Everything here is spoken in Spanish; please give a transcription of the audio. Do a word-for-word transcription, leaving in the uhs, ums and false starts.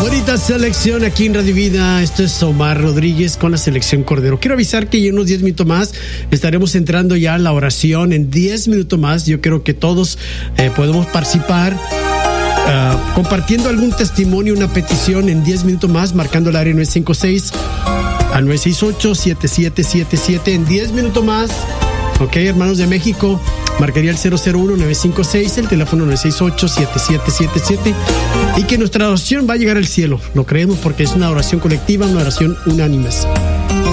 Bonita selección aquí en Radio Vida. Esto es Omar Rodríguez con la selección Cordero. Quiero avisar que en unos diez minutos más estaremos entrando ya a la oración. En diez minutos más yo creo que todos eh, podemos participar uh, compartiendo algún testimonio, una petición en diez minutos más, marcando el área nueve cinco seis al nueve seis ocho siete siete siete siete. En diez minutos más, ok, hermanos de México, marcaría el cero cero uno nueve cinco seis, el teléfono nueve seis ocho siete siete siete siete, y que nuestra oración va a llegar al cielo. Lo creemos porque es una oración colectiva, una oración unánime.